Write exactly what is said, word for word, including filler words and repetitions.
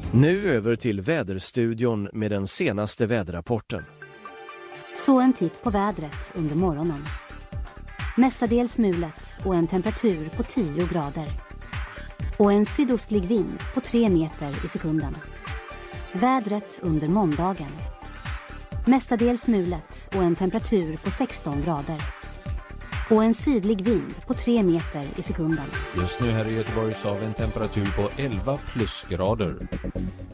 Nu över till väderstudion med den senaste väderrapporten. Så en titt på vädret under morgonen. Mestadels mulet och en temperatur på tio grader. Och en sydostlig vind på tre meter i sekunden. Vädret under måndagen. Mestadels mulet och en temperatur på sexton grader. Och en sydlig vind på tre meter i sekunden. Just nu här i Göteborg så har vi en temperatur på elva plusgrader.